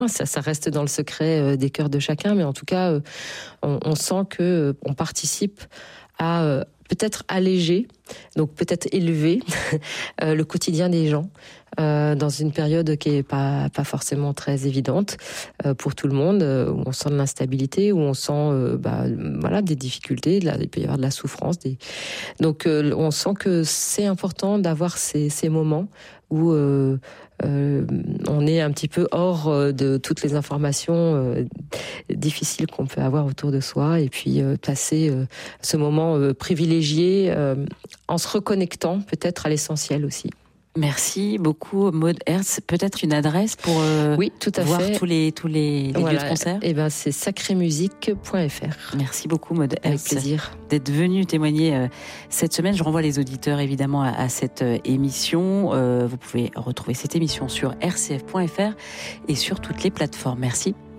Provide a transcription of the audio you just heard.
Ça reste dans le secret des cœurs de chacun, mais en tout cas, on sent que on participe à peut-être alléger, donc peut-être élever le quotidien des gens dans une période qui est pas forcément très évidente pour tout le monde, où on sent de l'instabilité, où on sent voilà, des difficultés, il peut y avoir de la souffrance. Donc on sent que c'est important d'avoir ces moments où on est un petit peu hors de toutes les informations difficiles qu'on peut avoir autour de soi, et puis passer ce moment privilégié en se reconnectant peut-être à l'essentiel aussi. Merci beaucoup Maud Herz. Peut-être une adresse pour oui, tout à voir fait. tous les lieux de concert. Et ben c'est sacrémusique.fr. Merci beaucoup Maud Herz. Avec plaisir. D'être venue témoigner cette semaine. Je renvoie les auditeurs évidemment à cette émission. Vous pouvez retrouver cette émission sur rcf.fr et sur toutes les plateformes. Merci.